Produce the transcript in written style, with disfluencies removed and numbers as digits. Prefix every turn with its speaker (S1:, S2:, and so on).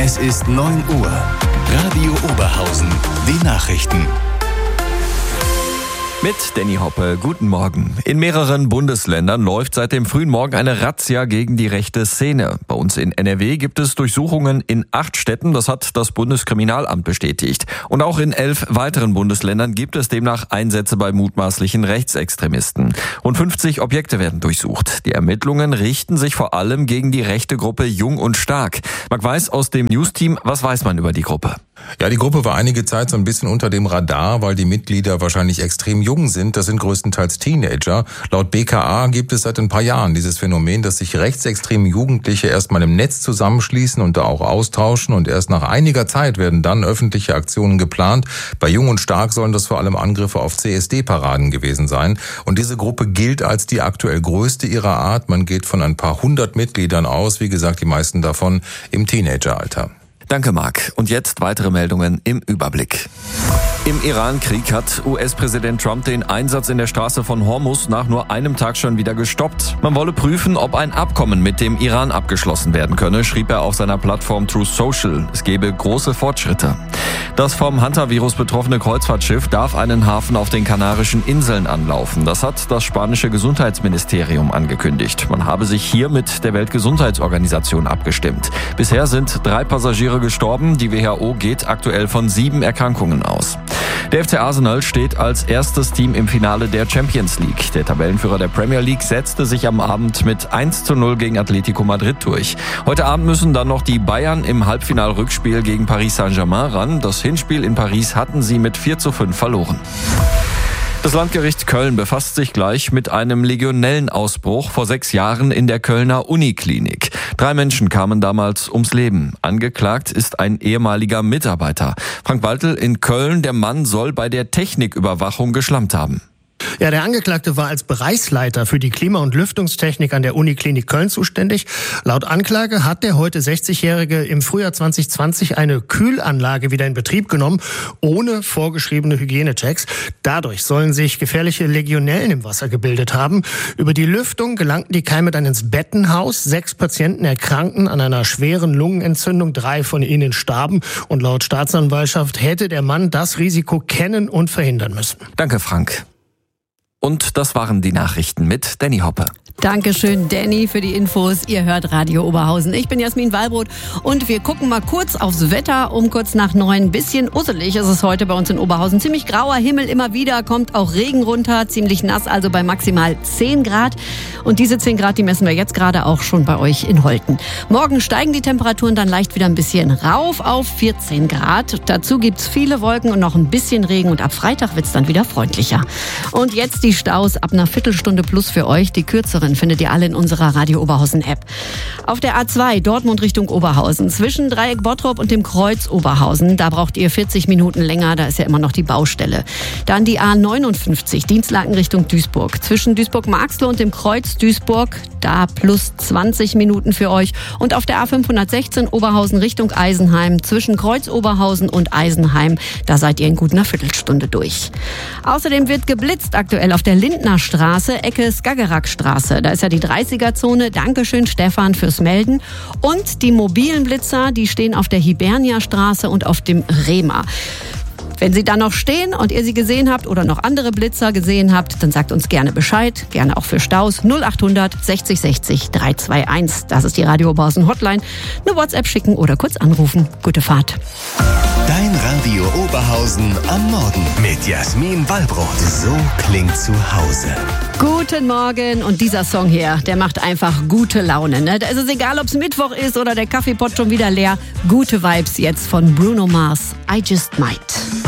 S1: Es ist 9 Uhr. Radio Oberhausen. Die Nachrichten.
S2: Mit Danny Hoppe, guten Morgen. In mehreren Bundesländern läuft seit dem frühen Morgen eine Razzia gegen die rechte Szene. Bei uns in NRW gibt es Durchsuchungen in 8 Städten, das hat das Bundeskriminalamt bestätigt. Und auch in 11 weiteren Bundesländern gibt es demnach Einsätze bei mutmaßlichen Rechtsextremisten. Rund 50 Objekte werden durchsucht. Die Ermittlungen richten sich vor allem gegen die rechte Gruppe Jung und Stark. Marc Weiß aus dem News-Team, was weiß man über die Gruppe?
S3: Ja, die Gruppe war einige Zeit so ein bisschen unter dem Radar, weil die Mitglieder wahrscheinlich extrem jung sind. Das sind größtenteils Teenager. Laut BKA gibt es seit ein paar Jahren dieses Phänomen, dass sich rechtsextreme Jugendliche erstmal im Netz zusammenschließen und da auch austauschen. Und erst nach einiger Zeit werden dann öffentliche Aktionen geplant. Bei Jung und Stark sollen das vor allem Angriffe auf CSD-Paraden gewesen sein. Und diese Gruppe gilt als die aktuell größte ihrer Art. Man geht von ein paar 100 Mitgliedern aus. Wie gesagt, die meisten davon im Teenageralter.
S2: Danke, Marc. Und jetzt weitere Meldungen im Überblick. Im Iran-Krieg hat US-Präsident Trump den Einsatz in der Straße von Hormuz nach nur einem Tag schon wieder gestoppt. Man wolle prüfen, ob ein Abkommen mit dem Iran abgeschlossen werden könne, schrieb er auf seiner Plattform Truth Social. Es gebe große Fortschritte. Das vom Hantavirus betroffene Kreuzfahrtschiff darf einen Hafen auf den Kanarischen Inseln anlaufen. Das hat das spanische Gesundheitsministerium angekündigt. Man habe sich hier mit der Weltgesundheitsorganisation abgestimmt. Bisher sind 3 Passagiere gestorben. Die WHO geht aktuell von 7 Erkrankungen aus. Der FC Arsenal steht als erstes Team im Finale der Champions League. Der Tabellenführer der Premier League setzte sich am Abend mit 1:0 gegen Atletico Madrid durch. Heute Abend müssen dann noch die Bayern im Halbfinal-Rückspiel gegen Paris Saint-Germain ran. Das Hinspiel in Paris hatten sie mit 4:5 verloren. Das Landgericht Köln befasst sich gleich mit einem Legionellenausbruch vor 6 Jahren in der Kölner Uniklinik. 3 Menschen kamen damals ums Leben. Angeklagt ist ein ehemaliger Mitarbeiter. Frank Waltel in Köln, der Mann soll bei der Techniküberwachung geschlampt haben.
S4: Ja, der Angeklagte war als Bereichsleiter für die Klima- und Lüftungstechnik an der Uniklinik Köln zuständig. Laut Anklage hat der heute 60-Jährige im Frühjahr 2020 eine Kühlanlage wieder in Betrieb genommen, ohne vorgeschriebene Hygienechecks. Dadurch sollen sich gefährliche Legionellen im Wasser gebildet haben. Über die Lüftung gelangten die Keime dann ins Bettenhaus. 6 Patienten erkrankten an einer schweren Lungenentzündung, 3 von ihnen starben. Und laut Staatsanwaltschaft hätte der Mann das Risiko kennen und verhindern müssen.
S2: Danke, Frank. Und das waren die Nachrichten mit Danny Hoppe.
S5: Dankeschön, Danny, für die Infos. Ihr hört Radio Oberhausen. Ich bin Jasmin Wallbrot und wir gucken mal kurz aufs Wetter. Um kurz nach 9. Bisschen usselig ist es heute bei uns in Oberhausen. Ziemlich grauer Himmel immer wieder, kommt auch Regen runter, ziemlich nass, also bei maximal 10 Grad. Und diese 10 Grad, die messen wir jetzt gerade auch schon bei euch in Holten. Morgen steigen die Temperaturen dann leicht wieder ein bisschen rauf auf 14 Grad. Dazu gibt's viele Wolken und noch ein bisschen Regen und ab Freitag wird's dann wieder freundlicher. Und jetzt die Staus ab einer Viertelstunde plus für euch, die kürzeren findet ihr alle in unserer Radio Oberhausen App. Auf der A2 Dortmund Richtung Oberhausen zwischen Dreieck Bottrop und dem Kreuz Oberhausen, da braucht ihr 40 Minuten länger, da ist ja immer noch die Baustelle. Dann die A59 Dienstlaken Richtung Duisburg zwischen Duisburg-Marxloh und dem Kreuz Duisburg, da plus 20 Minuten für euch. Und auf der A516 Oberhausen Richtung Eisenheim zwischen Kreuz Oberhausen und Eisenheim, da seid ihr in gut einer Viertelstunde durch. Außerdem wird geblitzt aktuell auf der Lindner Straße, Ecke Skagerrakstraße. Da ist ja die 30er-Zone. Dankeschön, Stefan, fürs Melden. Und die mobilen Blitzer, die stehen auf der Hibernia-Straße und auf dem Rema. Wenn sie da noch stehen und ihr sie gesehen habt oder noch andere Blitzer gesehen habt, dann sagt uns gerne Bescheid, gerne auch für Staus 0800 60 60 321. Das ist die Radio Oberhausen Hotline. Eine WhatsApp schicken oder kurz anrufen. Gute Fahrt.
S1: Dein Radio Oberhausen am Morgen mit Jasmin Wallbrot. So klingt zu Hause.
S5: Guten Morgen und dieser Song hier, der macht einfach gute Laune. Ne? Da ist es egal, ob es Mittwoch ist oder der Kaffeepott schon wieder leer. Gute Vibes jetzt von Bruno Mars. I Just Might.